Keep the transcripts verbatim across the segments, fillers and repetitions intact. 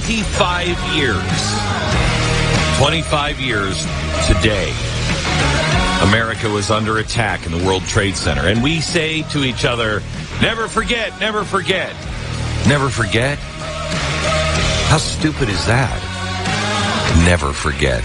twenty-five years. twenty-five years today. America was under attack in the World Trade Center. And we say to each other, never forget, never forget. Never forget? How stupid is that? Never forget.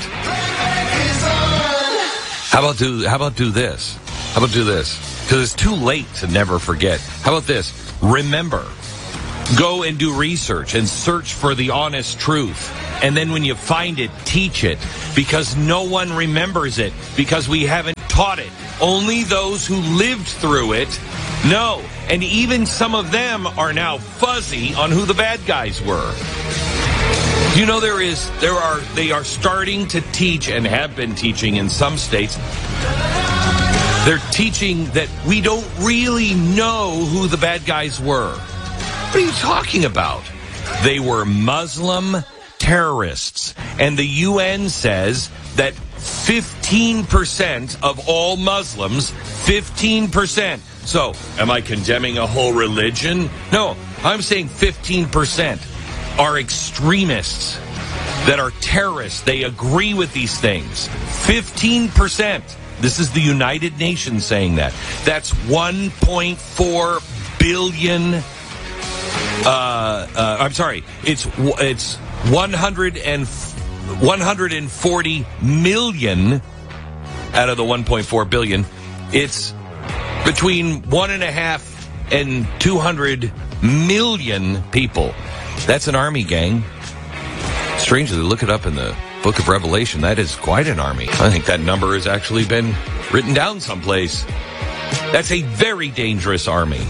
How about do, how about do this? How about do this? Because it's too late to never forget. How about this? Remember. Go and do research and search for the honest truth. And then when you find it, teach it. Because no one remembers it. Because we haven't taught it. Only those who lived through it know. And even some of them are now fuzzy on who the bad guys were. You know, there is, there are, they are starting to teach and have been teaching in some states. They're teaching that we don't really know who the bad guys were. What are you talking about? They were Muslim terrorists. And the U N says that fifteen percent of all Muslims, fifteen percent. So, am I condemning a whole religion? No, I'm saying fifteen percent are extremists that are terrorists. They agree with these things. fifteen percent. This is the United Nations saying that. That's one point four billion. Uh, uh, I'm sorry. It's it's one hundred and one hundred forty million out of the one point four billion. It's between one and a half and two hundred million people. That's an army, gang. Strangely, look it up in the Book of Revelation. That is quite an army. I think that number has actually been written down someplace. That's a very dangerous army.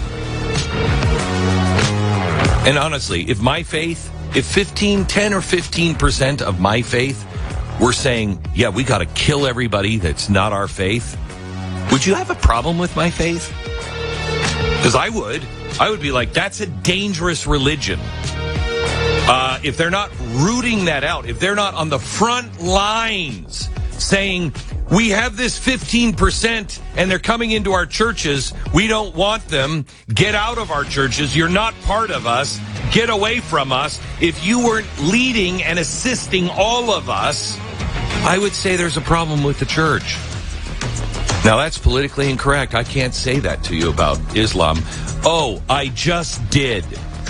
And honestly, if my faith, if fifteen, ten or fifteen percent of my faith were saying, yeah, we got to kill everybody that's not our faith, would you have a problem with my faith? Because I would. I would be like, that's a dangerous religion. Uh, if they're not rooting that out, if they're not on the front lines saying, we have this fifteen percent and they're coming into our churches, we don't want them, get out of our churches, you're not part of us, get away from us. If you weren't leading and assisting all of us, I would say there's a problem with the church. Now that's politically incorrect. I can't say that to you about Islam. Oh, I just did.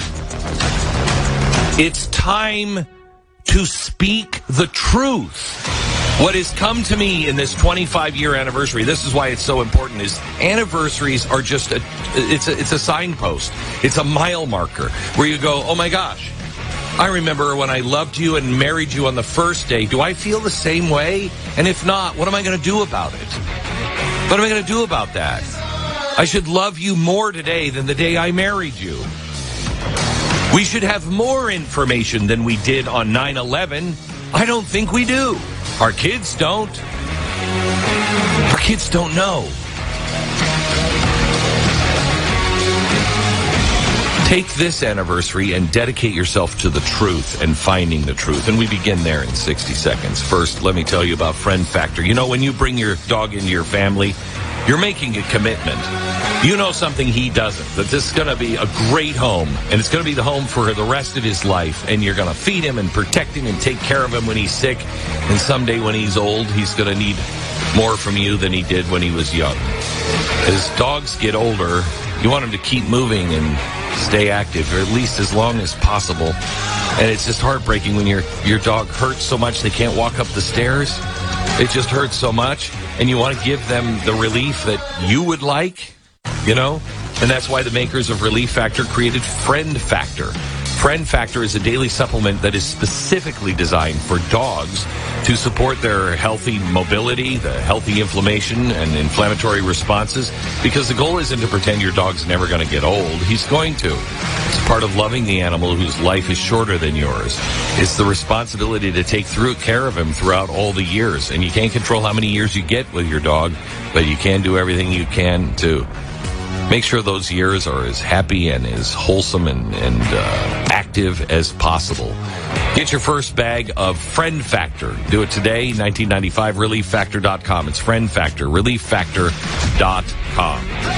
It's time to speak the truth. What has come to me in this twenty-five year anniversary, this is why it's so important, is anniversaries are just a, it's a, it's a signpost. It's a mile marker where you go, oh my gosh, I remember when I loved you and married you on the first day. Do I feel the same way? And if not, what am I going to do about it? What am I going to do about that? I should love you more today than the day I married you. We should have more information than we did on nine eleven. I don't think we do. Our kids don't. Our kids don't know. Take this anniversary and dedicate yourself to the truth and finding the truth. And we begin there in sixty seconds. First, let me tell you about Friend Factor. You know, when you bring your dog into your family, you're making a commitment. You know something he doesn't, that this is going to be a great home, and it's going to be the home for the rest of his life, and you're going to feed him and protect him and take care of him when he's sick, and someday when he's old, he's going to need more from you than he did when he was young. As dogs get older, you want them to keep moving and stay active, or at least as long as possible, and it's just heartbreaking when your, your dog hurts so much they can't walk up the stairs. It just hurts so much, and you want to give them the relief that you would like. You know, and that's why the makers of Relief Factor created Friend Factor. Friend Factor is a daily supplement that is specifically designed for dogs to support their healthy mobility, the healthy inflammation and inflammatory responses, because the goal isn't to pretend your dog's never going to get old. He's going to. It's part of loving the animal whose life is shorter than yours. It's the responsibility to take through care of him throughout all the years. And you can't control how many years you get with your dog, but you can do everything you can to make sure those years are as happy and as wholesome and, and uh, active as possible. Get your first bag of Friend Factor. Do it today, nineteen ninety-five, relief factor dot com. It's Friend Factor, relief factor dot com.